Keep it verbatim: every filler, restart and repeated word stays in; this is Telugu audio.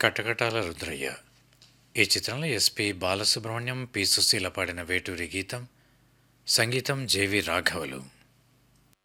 కటకటాల రుద్రయ్య. ఈ చిత్రంలో ఎస్పి బాలసుబ్రహ్మణ్యం, పి సుశీల పాడిన వేటూరి గీతం, సంగీతం జెవి రాఘవులు.